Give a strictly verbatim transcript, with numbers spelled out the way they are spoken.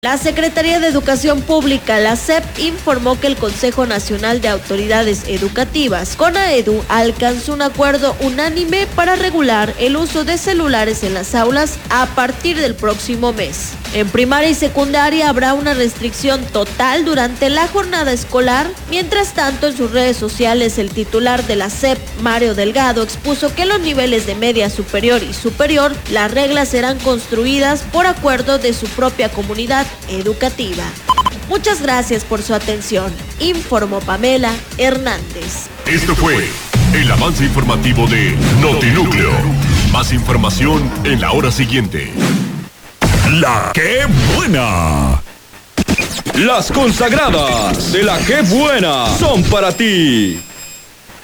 La Secretaría de Educación Pública, la S E P, informó que el Consejo Nacional de Autoridades Educativas, CONAEDU, alcanzó un acuerdo unánime para regular el uso de celulares en las aulas a partir del próximo mes. En primaria y secundaria habrá una restricción total durante la jornada escolar. Mientras tanto, en sus redes sociales, el titular de la S E P, Mario Delgado, expuso que en los niveles de media superior y superior, las reglas serán construidas por acuerdo de su propia comunidad educativa. Muchas gracias por su atención. Informó Pamela Hernández. Esto fue el avance informativo de Notinúcleo. Más información en la hora siguiente. La ¡Qué buena! Las consagradas de la ¡Qué buena! son para ti.